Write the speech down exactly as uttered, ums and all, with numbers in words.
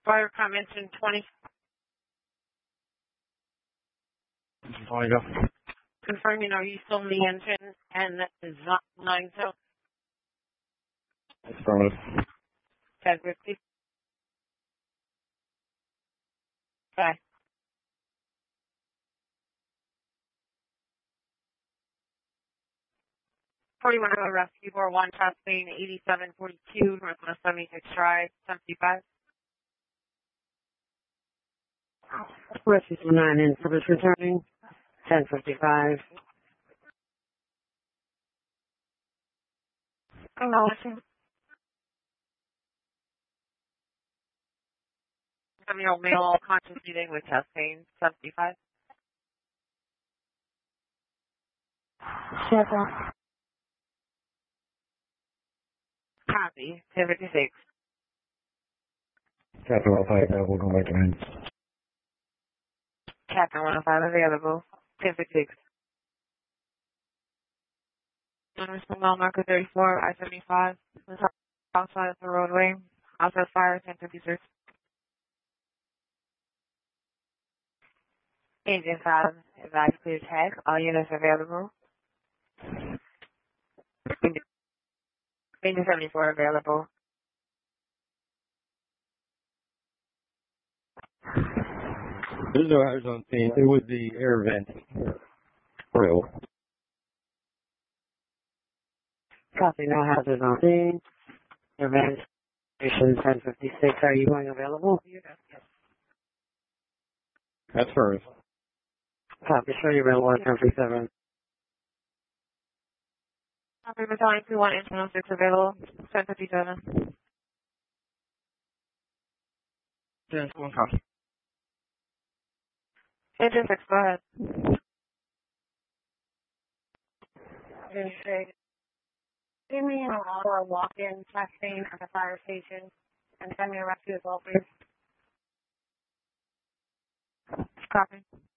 Fire comments in twenty. Fire. Confirming, are you still in the engine and is not nine so? Affirmative. ten fifty. Bye. forty-one Road Rescue four one, Chastain eighty-seven forty-two, Northwest seventy-six Drive, seventy-five. Rescue nine in service returning, ten fifty-five. Acknowledging. seven-year-old male conscious meeting with Chastain, seventy-five. Chevron. Copy, ten fifty-six. Captain one oh five available, going back to nine. Captain one oh five available, ten fifty-six. Anderson mile marker thirty-four, I seventy-five, outside of the roadway, outside fire, ten fifty-six. Engine five, advise clear tag, all units available. Engine seventy-four available. There's no hours on scene. It was the air vent. Real. Copy, no hazards on scene. Event station ten fifty-six. Are you going available? That's first. Copy, show you available at ten fifty-seven. Copy, battalion two one, engine oh six available, ten fifty-seven. Yes, one copy. Engine six, go ahead. Give me an hour walk-in testing at the fire station and send me a rescue as well, please. Copy.